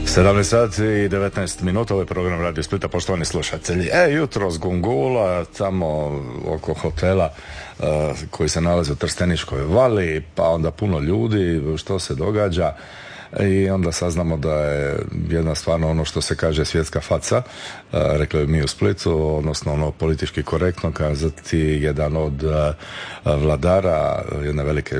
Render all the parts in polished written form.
17 sati i 19 minuta, ovaj program Radio Splita, poštovani slušatelji. Jutro z Gungula, tamo oko hotela koji se nalazi u Trsteničkoj vali, pa onda puno ljudi, što se događa. I onda saznamo da je jedna stvarno ono što se kaže svjetska faca, rekli mi u Splitu, odnosno ono politički korektno kazati, jedan od vladara jedne velike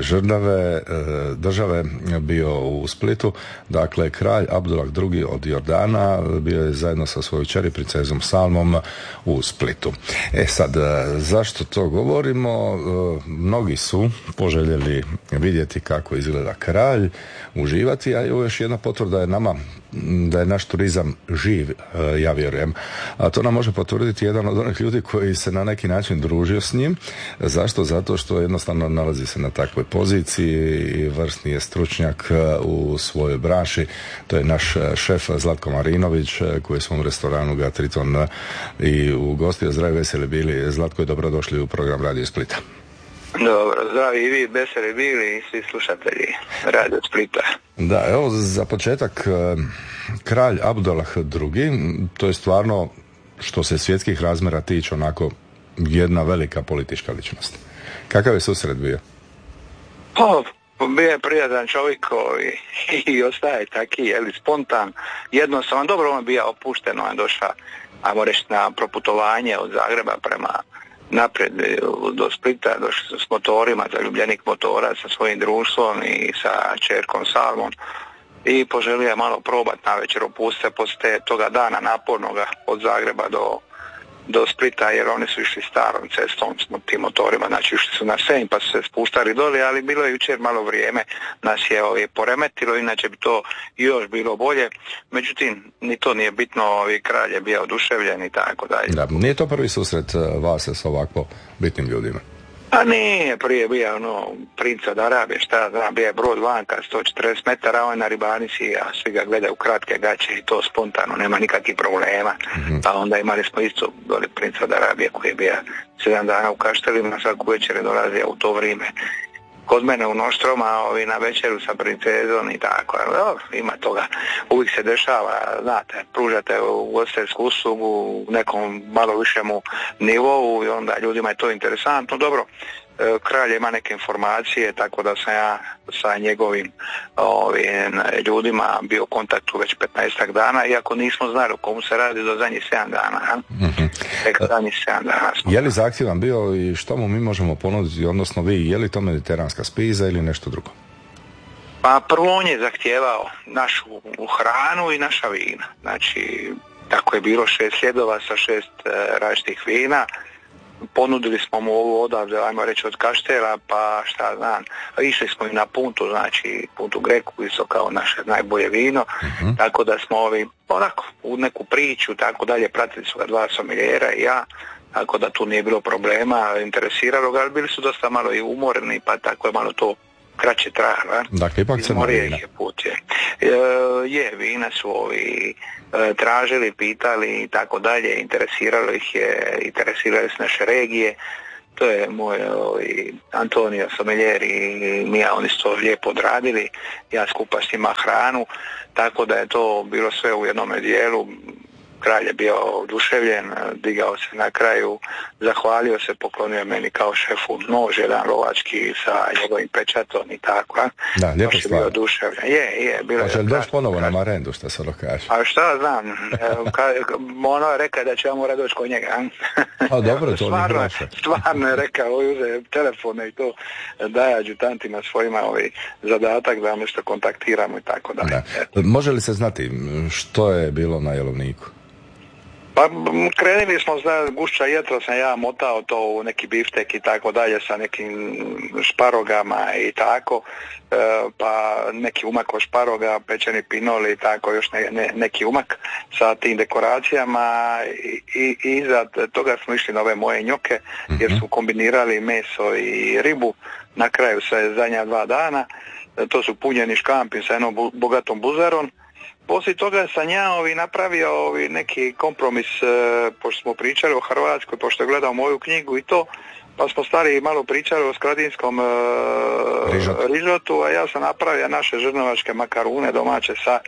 države bio u Splitu. Dakle, kralj Abdullah II od Jordana bio je zajedno sa svojom kćeri princezom Salmom u Splitu. Sad, zašto to govorimo? Mnogi su poželjeli vidjeti kako izgleda kralj, uživati, a još jedna potvrda je nama da je naš turizam živ, ja vjerujem. A to nam može potvrditi jedan od onih ljudi koji se na neki način družio s njim. Zašto? Zato što jednostavno nalazi se na takvoj poziciji i vrsni je stručnjak u svojoj branši. To je naš šef Zlatko Marinović, koji je u svom restoranu Gatriton i ugostio. Zdravi, veseli bili. Zlatko, i dobrodošli u program Radio Splita. Dobro, zdravi i vi, veseli bili i svi slušatelji Radio Splita. Da, evo za početak, kralj Abdullah II, to je stvarno, što se svjetskih razmjera tiče, onako jedna velika politička ličnost. Kakav je susret bio? Bio je prijatan čovjek i ostaje taki, spontan, jednostavan. Dobro, on je bio opušten, on je došao, ajmo reći, na proputovanje od Zagreba prema naprijed do Splita, došli s motorima, zaljubljenik motora sa svojim društvom i sa čerkom Salmom i poželio je malo probati navečer, opustiti se poslije toga dana napornoga od Zagreba do Splita, jer oni su išli starom cestom s tim motorima, znači išli su na Senj pa su se spuštali doli, ali bilo je jučer malo vrijeme, nas je poremetilo, inače bi to još bilo bolje, međutim ni to nije bitno, kralj je bio oduševljen i tako dalje. Da, nije to prvi susret vas s ovako bitnim ljudima? A nije, prije bio princ od Arabije, šta znam, bio je brod vanka, 140 metara, on je na ribanici, a svi ga gledaju kratke gaće i to spontano, nema nikakvih problema. Pa onda imali smo isto doli princ od Arabije koji je bio 7 dana u Kaštelima, svaku večer je dolazio u to vrijeme kod mene u Noštroma, na večeru sa princezom i tako. Dobro, ima toga, uvijek se dešava, znate, pružate ugostiteljsku uslugu u nekom malo višemu nivou i onda ljudima je to interesantno. Dobro, kralj ima neke informacije, tako da sam ja sa njegovim ljudima bio u kontaktu već 15 dana, iako nismo znali o komu se radi do zadnjih 7 dana. Zadnjih 7 dana smo. Je li zahtjevan bio i što mu mi možemo ponuditi, odnosno vi, je li to mediteranska spiza ili nešto drugo? Pa prvo on je zahtijevao našu hranu i naša vina. Znači, tako je bilo 6 sljedova sa 6 različitih vina. Ponudili smo mu ovo odavde, ajmo reći od Kaštela, pa šta znam, išli smo i na Puntu, znači Puntu Greku, isto kao naše najbolje vino, tako da smo onako u neku priču, tako dalje, pratili su ga 2 somiljera i ja, tako da tu nije bilo problema, interesiralo ga, ali bili su dosta malo i umorni, pa tako je malo to kraće trajalo. Dakle, ipak se vina. Vina su tražili, pitali i tako dalje, interesirali su naše regije. To je moj Antonio Sommelier i Mija, oni su to lijepo odradili, ja skupa s njima hranu, tako da je to bilo sve u jednom dijelu. Kralj je bio oduševljen, digao se na kraju, zahvalio se, poklonio meni kao šefu nož, jedan lovački sa njegovim pečatom i tako. Da, lijepo stvar. Bio oduševljen. Bilo je doći ponovo na Marendu, što se kaže. A šta znam, ono je rekao da će ja mora doći kod njega. A dobro, to nije loše. Stvarno je rekao, uze telefone i to daje adjutantima svojima zadatak da nešto kontaktiramo i tako dalje. Može li se znati što je bilo na jelovniku? Pa krenuli smo za gušća jetra, sam ja motao to u neki biftek i tako dalje sa nekim šparogama i tako, pa neki umak od šparoga, pečeni pinoli i tako, još neki umak sa tim dekoracijama i iza toga smo išli na ove moje njoke jer su kombinirali meso i ribu, na kraju se zadnja 2 dana, to su punjeni škampi sa jednom bogatom buzarom. Poslije toga sam ja napravio neki kompromis, pošto smo pričali o Hrvatskoj, pošto je gledao moju knjigu i to, pa smo stari malo pričali o skradinskom rižotu, a ja sam napravio naše žrnovačke makarune domaće sa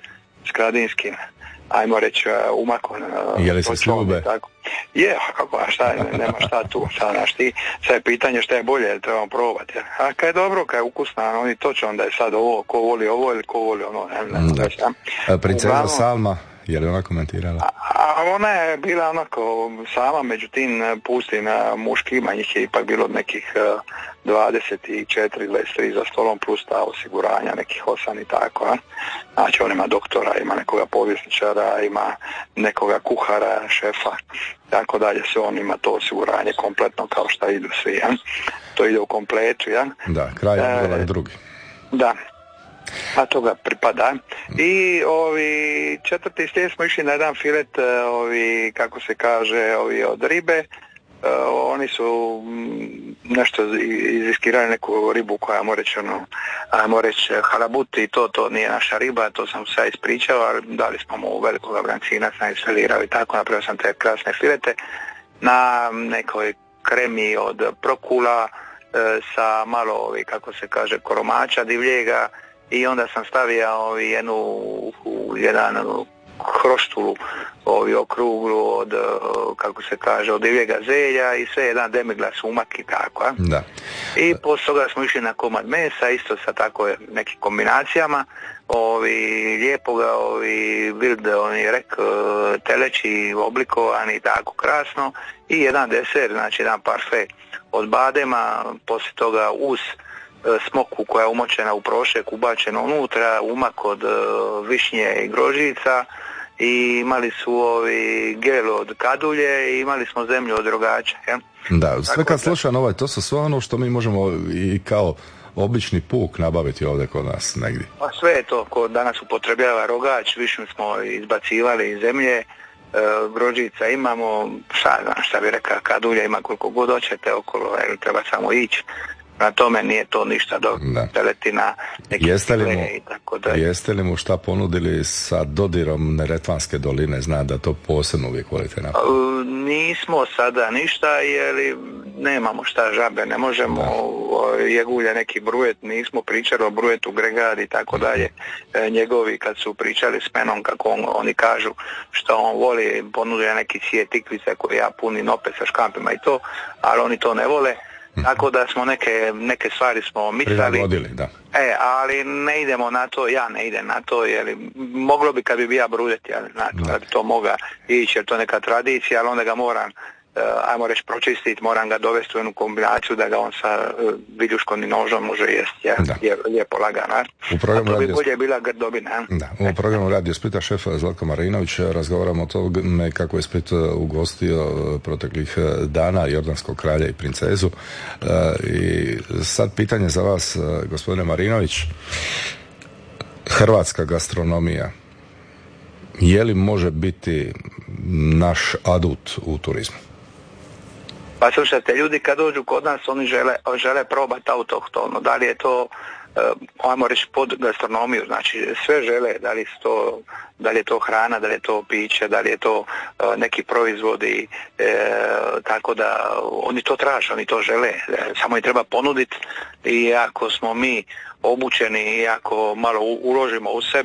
skladinskim, ajmo reći, umakom. Je li se svi ljube? Je, kako, a šta, nema šta tu, znaš ti, sad je pitanje šta je bolje, trebamo probati. A kad je dobro, kad je ukusno, oni točno onda je sad ovo, ko voli ovo ili ko voli ono, ne. Princeza Salma, je li ona komentirala? A ona je bila onako sama, međutim pustim muškima, njih je ipak bilo nekih 24, 23 za stolom plus ta osiguranja, nekih 8 i tako. A? Znači on ima doktora, ima nekoga povjesničara, ima nekoga kuhara, šefa, tako dalje, sve on ima to osiguranje kompletno kao što idu svi. Ja? To ide u kompletu. Ja? Da, kraj je drugi. Da. A toga pripada. I četvrti slijed smo išli na jedan filet, kako se kaže, od ribe. Oni su nešto iziskirali neku ribu koja ajmo reći halabuti, to nije naša riba, to sam sad ispričao, ali dali smo mu velikoga brancina, sam isfilirao i tako, napravio sam te krasne filete na nekoj kremi od prokula sa malo, kako se kaže, koromača divljega, i onda sam stavio jedan kroštulu okruglu od, kako se kaže, od divljega zelja i sve jedan demiglas umak i tako. Da. I poslije toga smo išli na komad mesa, isto sa tako nekim kombinacijama, lijepo ga, vild, teleći oblikovani tako krasno, i jedan deser, znači jedan parfait od badema, poslije toga uz smoku koja je umočena u prošek, ubačena unutra, umak od višnje i grožica, i imali su gel od kadulje i imali smo zemlju od rogača. Ja? Da, sve kad slušam to su sve ono što mi možemo i kao obični puk nabaviti ovdje kod nas negdje. Pa sve je to, ko danas upotrebljava rogač, višnju smo izbacivali iz zemlje, grožica imamo, šta bi rekao, kadulja ima koliko god hoćete okolo, treba samo ići. Na tome nije to ništa do teletina, neki i tako da. Jeste li mu šta ponudili sa dodirom Neretvanske doline, zna da to posebno uvijek volite napraviti? Nismo sada ništa, jer nemamo šta, žabe ne možemo, jegulja neki brujet, nismo pričali o brujetu Gregad i tako dalje. Njegovi kad su pričali s menom, kako oni kažu što on voli, ponudio neki sije tikvice koje ja punim opet sa škampima i to, ali oni to ne vole. Tako da smo neke stvari smo mislili, da. Ali ne idemo na to, ja ne idem na to, jer moglo bi kad bi ja brudet, da bi to mogao ići, jer to neka tradicija, ali onda ga moram, ajmo reći, pročistiti, moram ga dovesti u jednu kombinaciju da ga on sa viljuškom i nožom može jesti, lijepo lagano. A to bi bolje bila grdobina. Da, u programu Radio Splita šef Zlatko Marinović razgovaramo o tome kako je Split ugostio proteklih dana Jordanskog kralja i princezu. I sad pitanje za vas, gospodine Marinović, hrvatska gastronomija, je li može biti naš adut u turizmu? Pa slušajte, ljudi kad dođu kod nas, oni žele probati autohtono. Da li je to, ajmo reći, pod gastronomiju, znači sve žele, da li je to hrana, da li je to piće, da li je to neki proizvodi, tako da oni to traže, oni to žele, samo ih treba ponuditi, i ako smo mi obučeni i ako malo uložimo u sebe,